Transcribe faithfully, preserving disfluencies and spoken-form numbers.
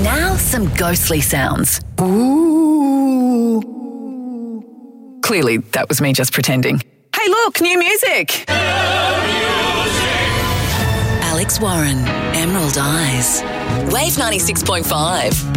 Now some ghostly sounds. Ooh. Clearly, that was me just pretending. Hey, look, new music. Alex Warren, Emerald Eyes. Wave ninety-six point five.